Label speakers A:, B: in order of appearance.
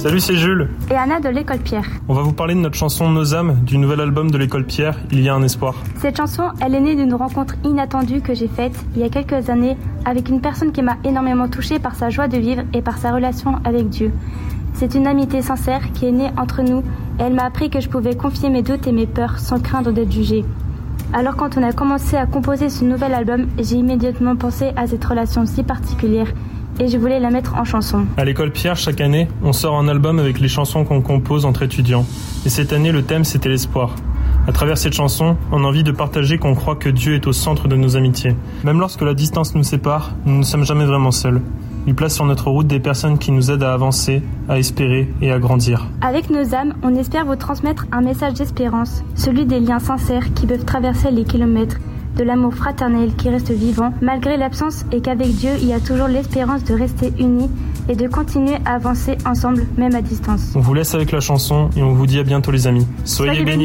A: Salut, c'est Jules
B: et Anna de l'École Pierre.
A: On va vous parler de notre chanson Nos âmes, du nouvel album de l'École Pierre, Il y a un espoir.
B: Cette chanson, elle est née d'une rencontre inattendue que j'ai faite il y a quelques années avec une personne qui m'a énormément touchée par sa joie de vivre et par sa relation avec Dieu. C'est une amitié sincère qui est née entre nous et elle m'a appris que je pouvais confier mes doutes et mes peurs sans craindre d'être jugée. Alors quand on a commencé à composer ce nouvel album, j'ai immédiatement pensé à cette relation si particulière et je voulais la mettre en chanson.
A: À l'École Pierre, chaque année, on sort un album avec les chansons qu'on compose entre étudiants. Et cette année, le thème, c'était l'espoir. À travers cette chanson, on a envie de partager qu'on croit que Dieu est au centre de nos amitiés. Même lorsque la distance nous sépare, nous ne sommes jamais vraiment seuls. Il place sur notre route des personnes qui nous aident à avancer, à espérer et à grandir.
B: Avec Nos âmes, on espère vous transmettre un message d'espérance, celui des liens sincères qui peuvent traverser les kilomètres, de l'amour fraternel qui reste vivant malgré l'absence et qu'avec Dieu, il y a toujours l'espérance de rester unis et de continuer à avancer ensemble, même à distance.
A: On vous laisse avec la chanson et on vous dit à bientôt les amis. Soyez bénis.